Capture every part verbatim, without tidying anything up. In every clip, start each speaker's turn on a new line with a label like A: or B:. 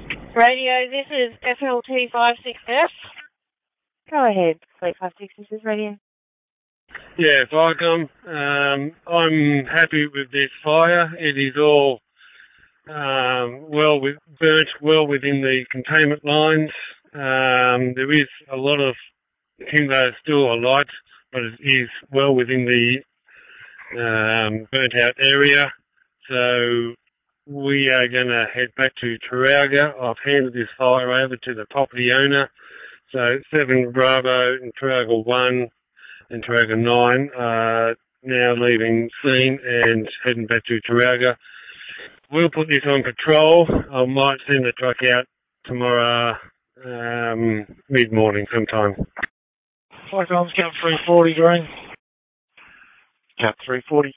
A: Radio, this is F L T five six F. Go ahead, Fleet five six, this is Radio.
B: Yeah, Viacom. Um, I'm happy with this fire. It is all um, well with, burnt well within the containment lines. Um, there is a lot of timber still alight, but it is well within the um, burnt out area. So we are going to head back to Tarrauga. I've handed this fire over to the property owner. So seven Bravo and Tarrauga one and Tarrauga nine are now leaving scene and heading back to Tarrauga. We'll put this on patrol. I might send the truck out tomorrow um, mid-morning sometime.
C: Viacom's Cap three forty, Green. Cap three forty.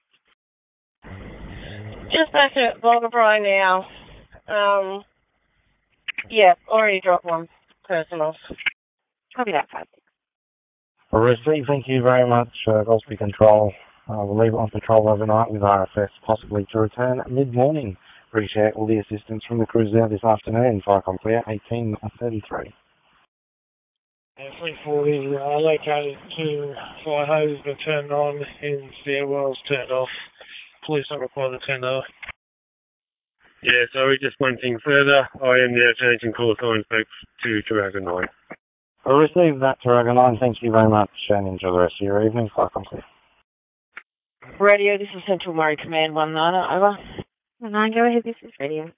A: Just back at Bulgabri now. Um, yeah, already dropped one person off. Copy that, five six.
D: Received, thank you very much, uh, Gosby Control. Uh, we'll leave it on patrol overnight with R F S, possibly to return mid-morning. Appreciate all the assistance from the crews there this afternoon. Viacom clear, eighteen thirty-three.
C: Yeah, three forty, uh, located two fire hoses been turned on and stairwells turned off. Police not required to turn off.
B: Yeah, sorry, just one thing further. I am now changing call signs back to Tarrauga nine.
D: I'll receive that, Tarrauga nine. Thank you very much and enjoy the rest of your evening. Viacom clear.
A: Radio, this is Central Murray Command one nine, over. one nine, go ahead, this is Radio.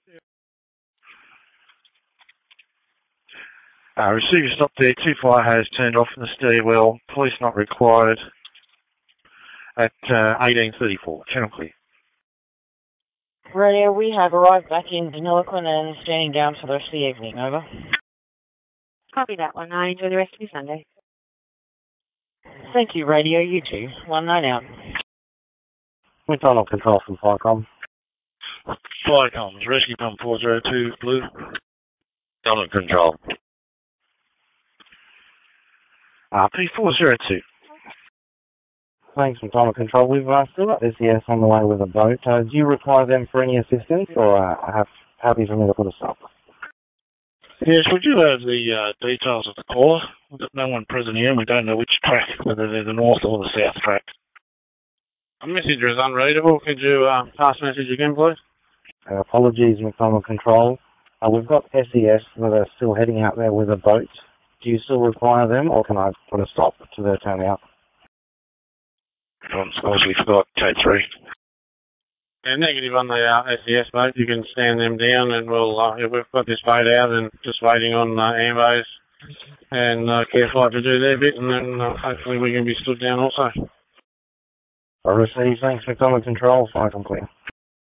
C: Uh, receiver stop there, two fire hoses turned off in the stairwell, police not required at uh, eighteen thirty-four, channel clear.
A: Radio, we have arrived back in Deniliquin and standing down for the rest of the evening, over. Copy that, one nine, enjoy the rest of your Sunday. Thank you, Radio, you too, one nine out.
D: McDonald Control from Viacom.
C: Viacom's Rescue Pump four zero two, Blue. Donald Control. Uh, P four zero two.
D: Thanks, McDonald Control. We've uh, still got S E S on the way with a boat. Uh, do you require them for any assistance, or uh, have happy for me to put a stop?
C: Yes, we do have the uh, details of the caller. We've got no one present here, and we don't know which track, whether they're the north or the south track.
B: A messenger is unreadable. Could you uh, pass message again, please?
D: Uh, apologies, McDonald Control. Uh, we've got S E S that are still heading out there with a boat. Do you still require them, or can I put a stop to their turn out?
C: Of course, we forgot K three.
B: Yeah, negative on the uh, S E S boat. You can stand them down, and we'll uh, we've got this boat out and just waiting on uh, Ambos and uh, Careflight to do their bit, and then uh, hopefully we can be stood down also.
D: I receive. Thanks, McDonald Control. Viacom clear.